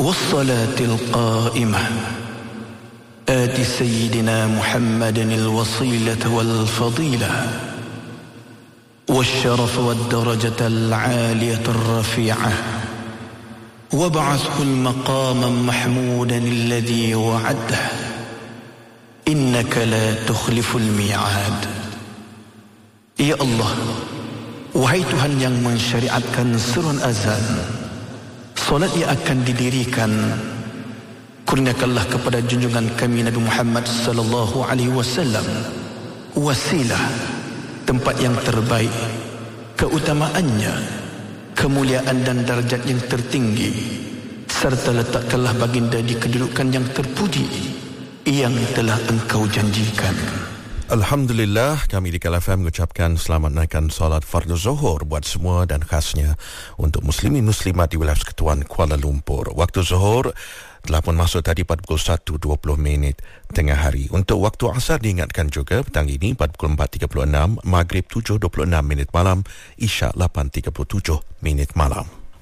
والصلاة القائمة آت سيدنا محمد الوصيلة والفضيلة والشرف والدرجة العالية الرفيعة وابعثه المقاما محمودا الذي وعده إنك لا تخلف الميعاد. Ya Allah, wahai Tuhan yang mensyariatkan seruan azan, solat yang akan didirikan, kurniakanlah kepada junjungan kami Nabi Muhammad sallallahu alaihi wasallam wasilah, tempat yang terbaik, keutamaannya, kemuliaan dan darjat yang tertinggi, serta letakkanlah baginda di kedudukan yang terpuji yang telah Engkau janjikan. Alhamdulillah, kami di KL FM mengucapkan selamat naikkan solat fardu zuhur buat semua dan khasnya untuk muslimin muslimat di wilayah Persekutuan Kuala Lumpur. Waktu zuhur telah pun masuk tadi pada pukul 1.20 tengah hari. Untuk waktu asar diingatkan juga petang ini pada pukul 4.36, Maghrib 7.26 malam, Isyak 8.37 malam.